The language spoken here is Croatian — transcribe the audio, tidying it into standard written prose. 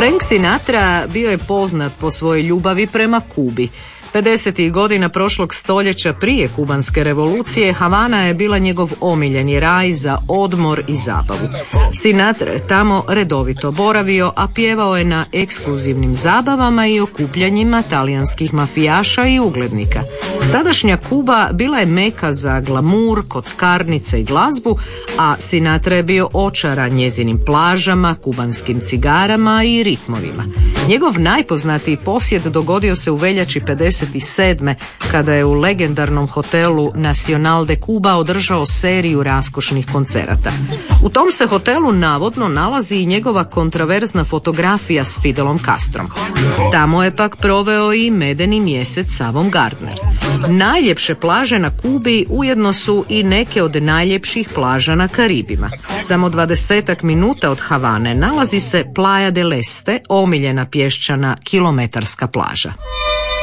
Frank Sinatra bio je poznat po svojoj ljubavi prema Kubi. 50. godina prošlog stoljeća prije kubanske revolucije Havana je bila njegov omiljeni raj za odmor i zabavu. Sinatra je tamo redovito boravio, a pjevao je na ekskluzivnim zabavama i okupljanjima talijanskih mafijaša i uglednika. Tadašnja Kuba bila je meka za glamur, kockarnice i glazbu, a Sinatra je bio očaran njezinim plažama, kubanskim cigarama i ritmovima. Njegov najpoznatiji posjet dogodio se u veljači 57. kada je u legendarnom hotelu Nacional de Cuba održao seriju raskošnih koncerata. U tom se hotelu navodno nalazi i njegova kontraverzna fotografija s Fidelom Castrom. Tamo je pak proveo i medeni mjesec Savom Gardner. Najljepše plaže na Kubi ujedno su i neke od najljepših plaža na Karibima. Samo 20 minuta od Havane nalazi se Playa del Este, omiljena pješčana kilometarska plaža.